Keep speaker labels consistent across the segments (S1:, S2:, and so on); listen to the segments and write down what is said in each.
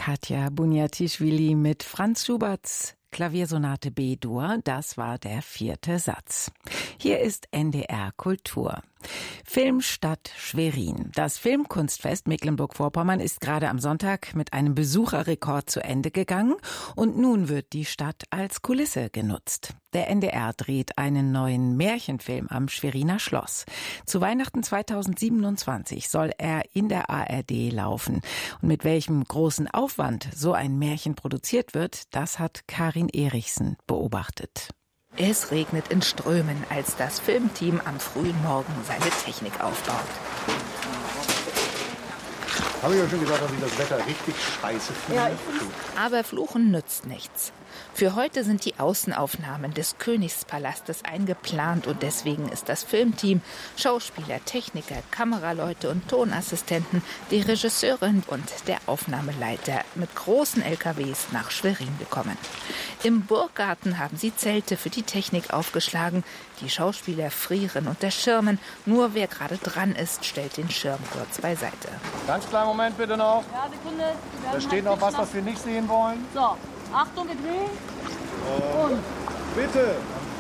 S1: Katja Buniatischvili mit Franz Schuberts Klaviersonate B-Dur, das war der 4. Satz. Hier ist NDR Kultur. Filmstadt Schwerin. Das Filmkunstfest Mecklenburg-Vorpommern ist gerade am Sonntag mit einem Besucherrekord zu Ende gegangen und nun wird die Stadt als Kulisse genutzt. Der NDR dreht einen neuen Märchenfilm am Schweriner Schloss. Zu Weihnachten 2027 soll er in der ARD laufen. Und mit welchem großen Aufwand so ein Märchen produziert wird, das hat Karin Erichsen beobachtet.
S2: Es regnet in Strömen, als das Filmteam am frühen Morgen seine Technik aufbaut.
S3: Habe ich ja schon gesagt, dass ich das Wetter richtig scheiße finde. Ja,
S2: aber Fluchen nützt nichts. Für heute sind die Außenaufnahmen des Königspalastes eingeplant und deswegen ist das Filmteam, Schauspieler, Techniker, Kameraleute und Tonassistenten, die Regisseurin und der Aufnahmeleiter mit großen LKWs nach Schwerin gekommen. Im Burggarten haben sie Zelte für die Technik aufgeschlagen. Die Schauspieler frieren unter Schirmen. Nur wer gerade dran ist, stellt den Schirm kurz beiseite.
S3: Ganz kleinen Moment bitte noch.
S4: Ja, Sekunde.
S3: Da steht noch was wir nicht sehen wollen.
S4: So, Achtung, wir drehen. Und.
S3: Bitte.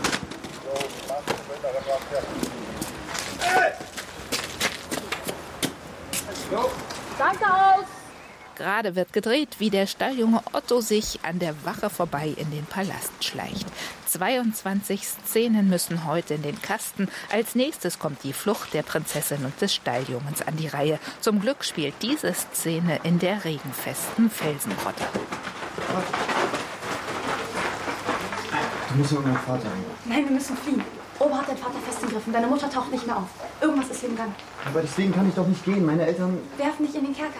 S4: Danke aus.
S2: Gerade wird gedreht, wie der Stalljunge Otto sich an der Wache vorbei in den Palast schleicht. 22 Szenen müssen heute in den Kasten. Als nächstes kommt die Flucht der Prinzessin und des Stalljungens an die Reihe. Zum Glück spielt diese Szene in der regenfesten Felsengrotte.
S5: Du musst mit meinem Vater.
S6: Nein, wir müssen fliehen. Ober hat deinen Vater festgegriffen. Deine Mutter taucht nicht mehr auf. Irgendwas ist hier im Gang.
S5: Aber deswegen kann ich doch nicht gehen. Meine Eltern...
S6: Werf mich in den Kerker.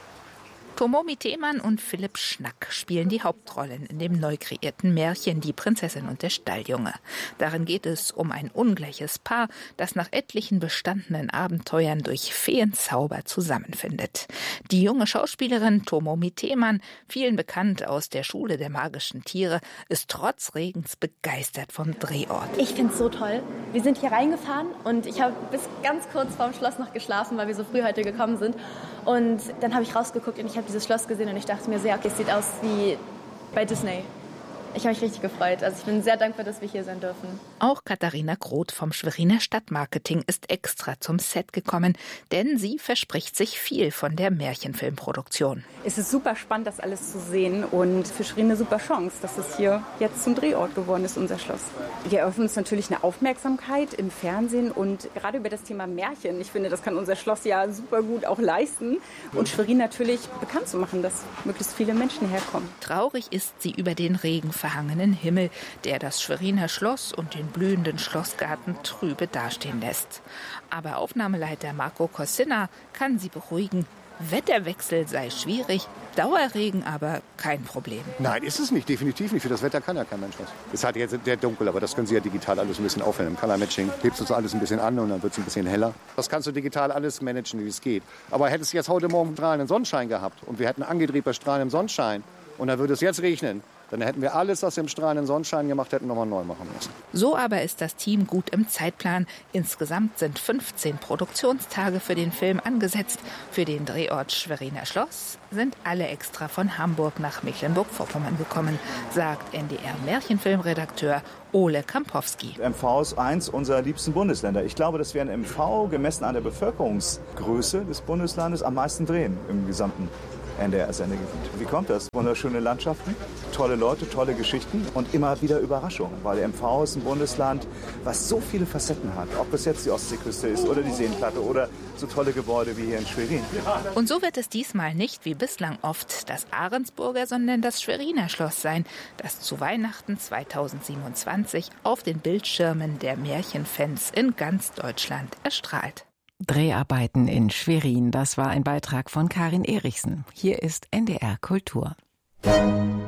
S2: Tomomi Themann und Philipp Schnack spielen die Hauptrollen in dem neu kreierten Märchen Die Prinzessin und der Stalljunge. Darin geht es um ein ungleiches Paar, das nach etlichen bestandenen Abenteuern durch Feenzauber zusammenfindet. Die junge Schauspielerin Tomomi Themann, vielen bekannt aus der Schule der magischen Tiere, ist trotz Regens begeistert vom Drehort.
S6: Ich find's so toll. Wir sind hier reingefahren und ich habe bis ganz kurz vorm Schloss noch geschlafen, weil wir so früh heute gekommen sind. Und dann habe ich rausgeguckt und ich habe dieses Schloss gesehen und ich dachte mir sehr, okay, es sieht aus wie bei Disney. Ich habe mich richtig gefreut. Also ich bin sehr dankbar, dass wir hier sein dürfen.
S2: Auch Katharina Groth vom Schweriner Stadtmarketing ist extra zum Set gekommen, denn sie verspricht sich viel von der Märchenfilmproduktion.
S7: Es ist super spannend, das alles zu sehen und für Schwerin eine super Chance, dass es hier jetzt zum Drehort geworden ist, unser Schloss. Wir eröffnen uns natürlich eine Aufmerksamkeit im Fernsehen und gerade über das Thema Märchen. Ich finde, das kann unser Schloss ja super gut auch leisten und Schwerin natürlich bekannt zu machen, dass möglichst viele Menschen herkommen.
S2: Traurig ist sie über den regenverhangenen Himmel, der das Schweriner Schloss und den blühenden Schlossgarten trübe dastehen lässt. Aber Aufnahmeleiter Marco Cossina kann sie beruhigen. Wetterwechsel sei schwierig, Dauerregen aber kein Problem.
S3: Nein, ist es nicht, definitiv nicht. Für das Wetter kann ja kein Mensch was. Es hat jetzt sehr dunkel, aber das können Sie ja digital alles ein bisschen aufhellen. Im Color Matching hebst du so alles ein bisschen an und dann wird es ein bisschen heller. Das kannst du digital alles managen, wie es geht. Aber hättest du jetzt heute Morgen strahlenden Sonnenschein gehabt und wir hätten angedreht bei strahlendem Sonnenschein und dann würde es jetzt regnen, dann hätten wir alles, was wir im strahlenden Sonnenschein gemacht hätten, nochmal neu machen müssen.
S2: So aber ist das Team gut im Zeitplan. Insgesamt sind 15 Produktionstage für den Film angesetzt. Für den Drehort Schweriner Schloss sind alle extra von Hamburg nach Mecklenburg-Vorpommern gekommen, sagt NDR-Märchenfilmredakteur Ole Kampowski.
S8: MV ist eins unserer liebsten Bundesländer. Ich glaube, dass wir in MV, gemessen an der Bevölkerungsgröße des Bundeslandes, am meisten drehen im gesamten NDR-Sendegebiet. Wie kommt das? Wunderschöne Landschaften, tolle Leute, tolle Geschichten und immer wieder Überraschungen. Weil der MV ist ein Bundesland, was so viele Facetten hat. Ob es jetzt die Ostseeküste ist oder die Seenplatte oder so tolle Gebäude wie hier in Schwerin.
S2: Und so wird es diesmal nicht wie bislang oft das Ahrensburger, sondern das Schweriner Schloss sein, das zu Weihnachten 2027 auf den Bildschirmen der Märchenfans in ganz Deutschland erstrahlt.
S1: Dreharbeiten in Schwerin, das war ein Beitrag von Karin Erichsen. Hier ist NDR Kultur.